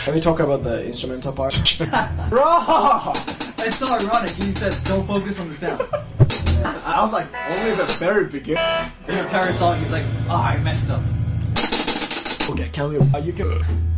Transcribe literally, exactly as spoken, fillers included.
Can we talk about the instrumental part? Bro! It's so ironic. He says, don't focus on the sound. I was like, only the very beginning. The entire song, he's like, oh, I messed up. Okay, can we... Uh, you can...